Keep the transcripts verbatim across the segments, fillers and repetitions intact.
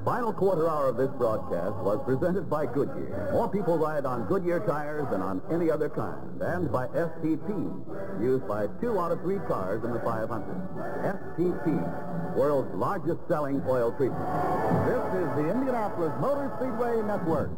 final quarter hour of this broadcast was presented by Goodyear. More people ride on Goodyear tires than on any other kind. And by S T P, used by two out of three cars in the five hundred. S T P, world's largest selling oil treatment. This is the Indianapolis Motor Speedway Network.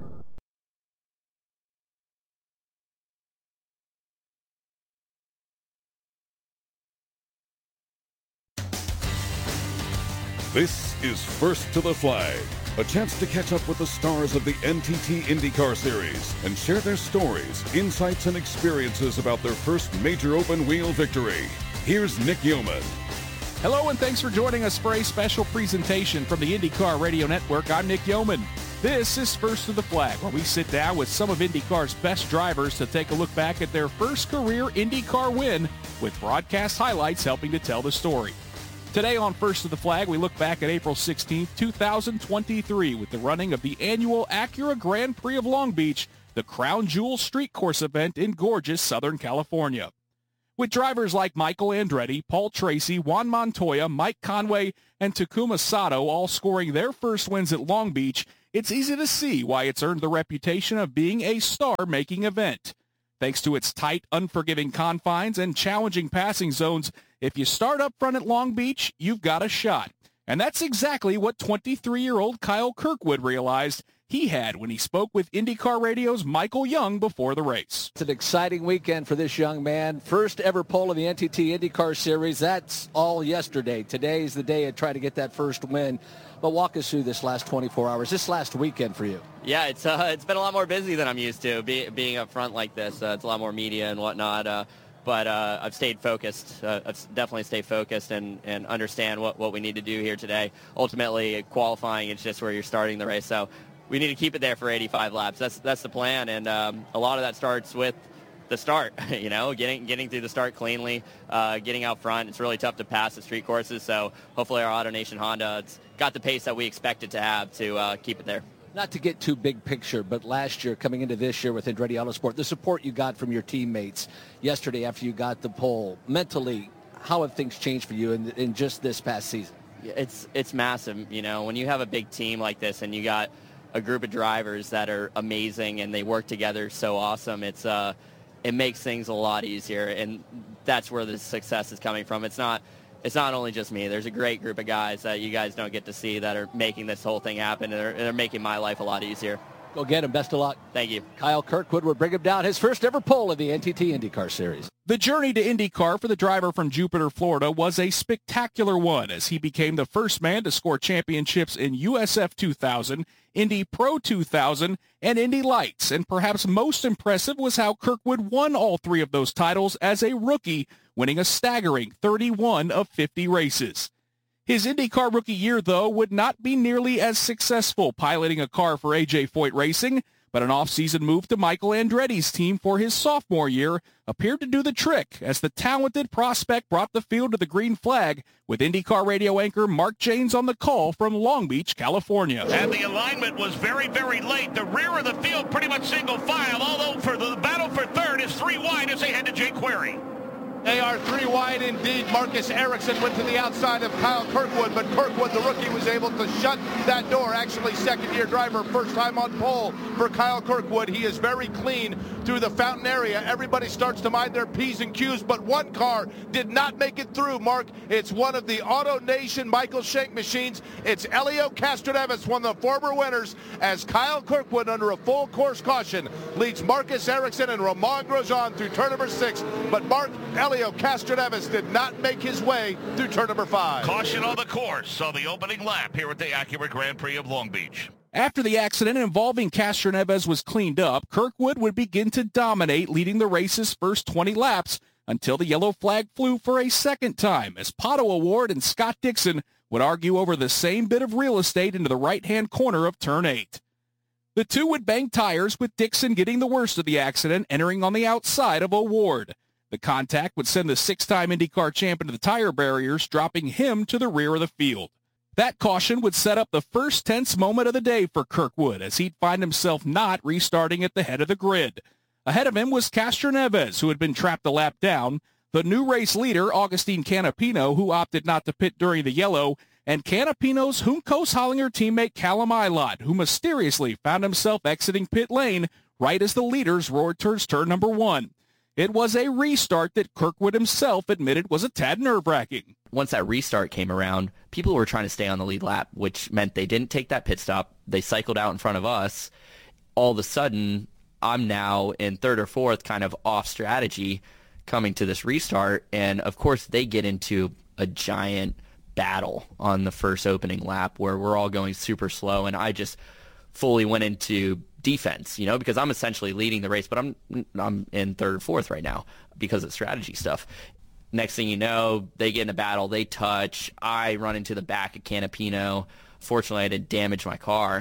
This is First to the Flag, a chance to catch up with the stars of the N T T IndyCar Series and share their stories, insights, and experiences about their first major open-wheel victory. Here's Nick Yeoman. Hello, and thanks for joining us for a special presentation from the IndyCar Radio Network. I'm Nick Yeoman. This is First to the Flag, where we sit down with some of IndyCar's best drivers to take a look back at their first career IndyCar win, with broadcast highlights helping to tell the story. Today on First to the Flag, we look back at April sixteenth, two thousand twenty-three with the running of the annual Acura Grand Prix of Long Beach, the Crown Jewel Street Course event in gorgeous Southern California. With drivers like Michael Andretti, Paul Tracy, Juan Montoya, Mike Conway, and Takuma Sato all scoring their first wins at Long Beach, it's easy to see why it's earned the reputation of being a star-making event. Thanks to its tight, unforgiving confines and challenging passing zones, if you start up front at Long Beach, you've got a shot. And that's exactly what twenty-three-year-old Kyle Kirkwood realized he had when he spoke with IndyCar Radio's Michael Young before the race. It's an exciting weekend for this young man. First ever pole in the N T T IndyCar Series. That's all yesterday. Today's the day to try to get that first win. But walk us through this last twenty-four hours, this last weekend for you. Yeah, it's uh, it's been a lot more busy than I'm used to, be, being up front like this. Uh, it's a lot more media and whatnot. Uh, but uh, I've stayed focused. Uh, I've definitely stayed focused and, and understand what, what we need to do here today. Ultimately, qualifying is just where you're starting the race. So we need to keep it there for eighty-five laps. That's that's the plan. And um, a lot of that starts with the start, you know, getting getting through the start cleanly, uh, getting out front. It's really tough to pass the street courses, so hopefully our AutoNation Honda it's got the pace that we expect it to have to uh, keep it there. Not to get too big picture, but last year, coming into this year with Andretti Autosport, the support you got from your teammates yesterday after you got the pole, mentally, how have things changed for you in, in just this past season? It's, it's massive, you know, when you have a big team like this and you got a group of drivers that are amazing and they work together so awesome, it's uh, it makes things a lot easier, and that's where the success is coming from. It's not it's not only just me. There's a great group of guys that you guys don't get to see that are making this whole thing happen, and they're, they're making my life a lot easier. Go get him. Best of luck. Thank you. Kyle Kirkwood will bring him down his first ever pole in the N T T IndyCar Series. The journey to IndyCar for the driver from Jupiter, Florida was a spectacular one as he became the first man to score championships in U S F two thousand, Indy Pro two thousand, and Indy Lights. And perhaps most impressive was how Kirkwood won all three of those titles as a rookie, winning a staggering thirty-one of fifty races. His IndyCar rookie year, though, would not be nearly as successful piloting a car for A J Foyt Racing, but an off-season move to Michael Andretti's team for his sophomore year appeared to do the trick as the talented prospect brought the field to the green flag with IndyCar radio anchor Mark Jaynes on the call from Long Beach, California. And the alignment was very, very late. The rear of the field pretty much single file, although for the battle for third is three wide as they head to Jayquery. They are three wide indeed. Marcus Ericsson went to the outside of Kyle Kirkwood, but Kirkwood, the rookie, was able to shut that door. Actually, second-year driver, first time on pole for Kyle Kirkwood. He is very clean through the fountain area. Everybody starts to mind their P's and Q's, but one car did not make it through, Mark. It's one of the AutoNation Michael Shank machines. It's Helio Castroneves, one of the former winners, as Kyle Kirkwood, under a full course caution, leads Marcus Ericsson and Romain Grosjean through turn number six. But Mark Helio Castroneves did not make his way through turn number five. Caution on the course on the opening lap here at the Acura Grand Prix of Long Beach. After the accident involving Castroneves was cleaned up, Kirkwood would begin to dominate, leading the race's first twenty laps until the yellow flag flew for a second time, as Pato O'Ward and Scott Dixon would argue over the same bit of real estate into the right-hand corner of turn eight. The two would bang tires, with Dixon getting the worst of the accident, entering on the outside of O'Ward. The contact would send the six-time IndyCar champ into the tire barriers, dropping him to the rear of the field. That caution would set up the first tense moment of the day for Kirkwood, as he'd find himself not restarting at the head of the grid. Ahead of him was Castroneves, who had been trapped a lap down, the new race leader, Agustin Canapino, who opted not to pit during the yellow, and Canapino's Juncos Hollinger teammate Callum Ilott, who mysteriously found himself exiting pit lane right as the leaders roared towards turn number one. It was a restart that Kirkwood himself admitted was a tad nerve-wracking. Once that restart came around, people were trying to stay on the lead lap, which meant they didn't take that pit stop. They cycled out in front of us. All of a sudden, I'm now in third or fourth, kind of off strategy coming to this restart. And, of course, they get into a giant battle on the first opening lap where we're all going super slow, and I just fully went into defense, you know, because I'm essentially leading the race, but I'm I'm in third or fourth right now because of strategy stuff. Next thing you know, they get in a battle, they touch, I run into the back of Canapino. Fortunately, I didn't damage my car.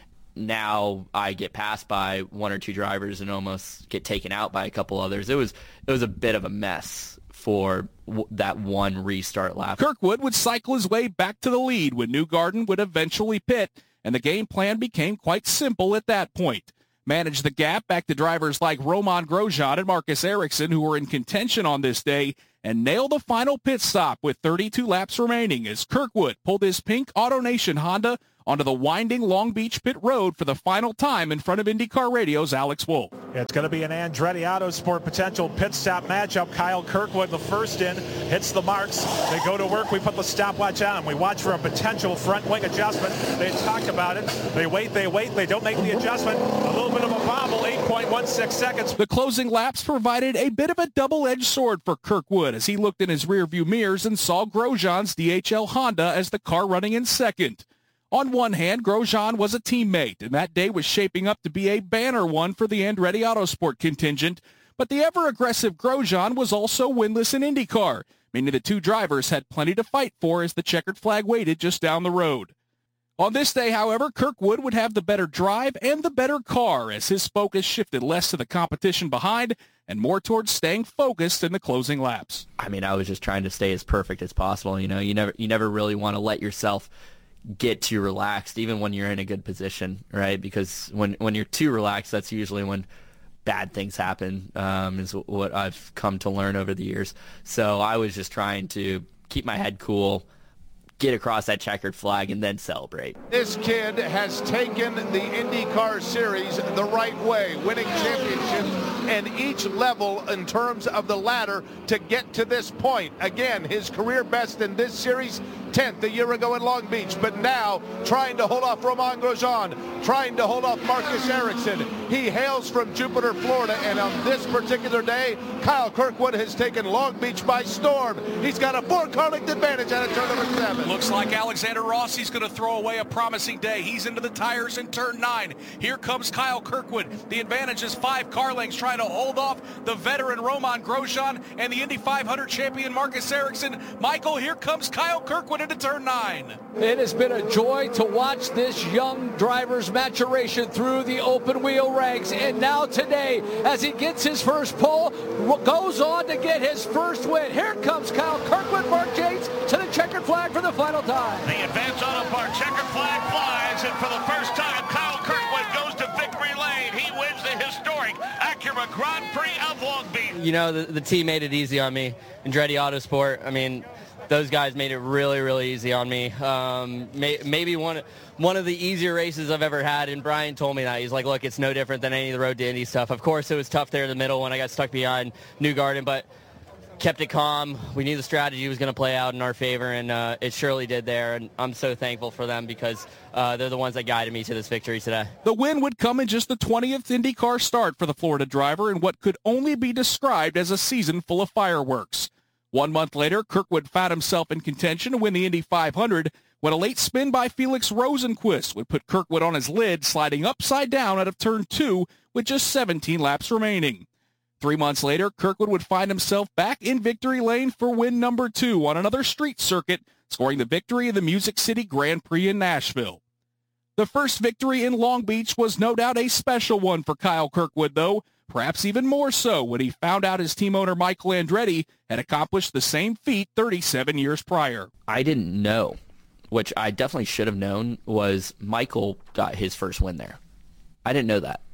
Now I get passed by one or two drivers and almost get taken out by a couple others. It was it was a bit of a mess for w- that one restart lap. Kirkwood would cycle his way back to the lead when Newgarden would eventually pit, and the game plan became quite simple at that point. Manage the gap back to drivers like Romain Grosjean and Marcus Ericsson, who were in contention on this day, and nail the final pit stop with thirty-two laps remaining as Kirkwood pulled his pink AutoNation Honda onto the winding Long Beach pit road for the final time in front of IndyCar Radio's Alex Wolff. It's going to be an Andretti Autosport potential pit stop matchup. Kyle Kirkwood, the first in, hits the marks. They go to work. We put the stopwatch on. We watch for a potential front wing adjustment. They talk about it. They wait, they wait. They don't make the adjustment. A little bit of a bobble, eight point one six seconds. The closing laps provided a bit of a double-edged sword for Kirkwood as he looked in his rearview mirrors and saw Grosjean's D H L Honda as the car running in second. On one hand, Grosjean was a teammate, and that day was shaping up to be a banner one for the Andretti Autosport contingent, but the ever-aggressive Grosjean was also winless in IndyCar, meaning the two drivers had plenty to fight for as the checkered flag waited just down the road. On this day, however, Kirkwood would have the better drive and the better car as his focus shifted less to the competition behind and more towards staying focused in the closing laps. I mean, I was just trying to stay as perfect as possible. You know, you never you never really want to let yourself get too relaxed, even when you're in a good position, right? Because when when you're too relaxed, that's usually when bad things happen, um, is what I've come to learn over the years. So I was just trying to keep my head cool, get across that checkered flag, and then celebrate. This kid has taken the IndyCar Series the right way, winning championships and each level in terms of the ladder to get to this point. Again, his career best in this series, tenth a year ago in Long Beach, but now trying to hold off Romain Grosjean, trying to hold off Marcus Ericsson. He hails from Jupiter, Florida, and on this particular day, Kyle Kirkwood has taken Long Beach by storm. He's got a four-car length advantage out of turn number seven. Looks like Alexander Rossi's going to throw away a promising day. He's into the tires in turn nine. Here comes Kyle Kirkwood. The advantage is five car lengths, trying to hold off the veteran Romain Grosjean and the Indy five hundred champion Marcus Ericsson. Michael, here comes Kyle Kirkwood into turn nine. It has been a joy to watch this young driver's maturation through the open wheel ranks. And now today, as he gets his first pole, goes on to get his first win. Here comes Kyle Kirkwood, Mark Yates, to the checkered flag for the final time. The Advance Auto Parts checkered flag flies, and for the first time, Kyle Kirkwood goes to victory lane. He wins the historic Acura Grand Prix of Long Beach. You know, the, the team made it easy on me. Andretti Autosport, I mean, those guys made it really, really easy on me. Um, may, maybe one one of the easier races I've ever had, and Brian told me that. He's like, look, it's no different than any of the Road to Indy stuff. Of course, it was tough there in the middle when I got stuck behind Newgarden, but kept it calm. We knew the strategy was going to play out in our favor, and uh, it surely did there. And I'm so thankful for them because uh, they're the ones that guided me to this victory today. The win would come in just the twentieth IndyCar start for the Florida driver in what could only be described as a season full of fireworks. One month later, Kirkwood found himself in contention to win the Indy five hundred when a late spin by Felix Rosenqvist would put Kirkwood on his lid, sliding upside down out of turn two with just seventeen laps remaining. Three months later, Kirkwood would find himself back in victory lane for win number two on another street circuit, scoring the victory in the Music City Grand Prix in Nashville. The first victory in Long Beach was no doubt a special one for Kyle Kirkwood, though, perhaps even more so when he found out his team owner Michael Andretti had accomplished the same feat thirty-seven years prior. I didn't know, which I definitely should have known, was Michael got his first win there. I didn't know that.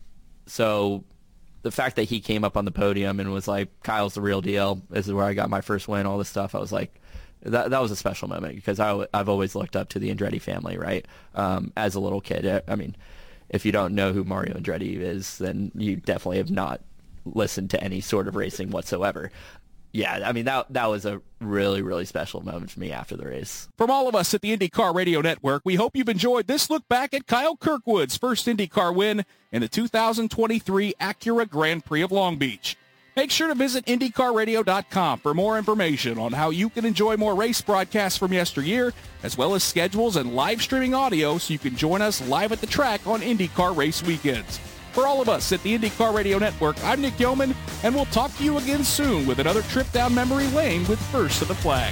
So the fact that he came up on the podium and was like, Kyle's the real deal, this is where I got my first win, all this stuff, I was like, that that was a special moment because I, I've always looked up to the Andretti family, right? Um, as a little kid, I mean, if you don't know who Mario Andretti is, then you definitely have not listened to any sort of racing whatsoever. Yeah, I mean, that that was a really, really special moment for me after the race. From all of us at the IndyCar Radio Network, we hope you've enjoyed this look back at Kyle Kirkwood's first IndyCar win in the two thousand twenty-three Acura Grand Prix of Long Beach. Make sure to visit Indy Car Radio dot com for more information on how you can enjoy more race broadcasts from yesteryear, as well as schedules and live streaming audio so you can join us live at the track on IndyCar race weekends. For all of us at the IndyCar Radio Network, I'm Nick Yeoman, and we'll talk to you again soon with another trip down memory lane with First to the Flag.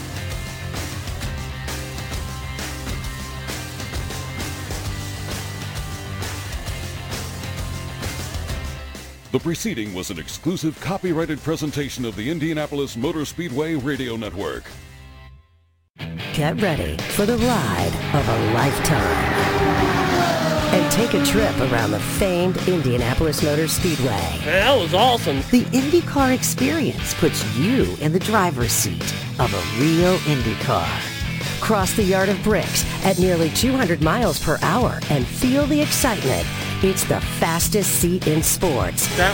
The preceding was an exclusive copyrighted presentation of the Indianapolis Motor Speedway Radio Network. Get ready for the ride of a lifetime. And take a trip around the famed Indianapolis Motor Speedway. That was awesome. The IndyCar experience puts you in the driver's seat of a real IndyCar. Cross the yard of bricks at nearly two hundred miles per hour and feel the excitement. It's the fastest seat in sports. That